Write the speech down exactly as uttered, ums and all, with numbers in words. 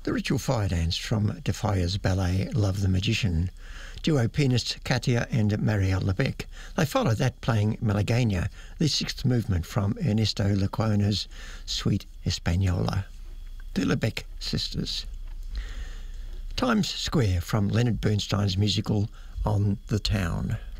The Ritual Fire Dance from Defia's ballet Love the Magician. Duo pianist Katia and Maria Lebec. They followed that playing Malagueña, the sixth movement from Ernesto Lecuona's Suite Española. The Lebec sisters. Times Square from Leonard Bernstein's musical On the Town.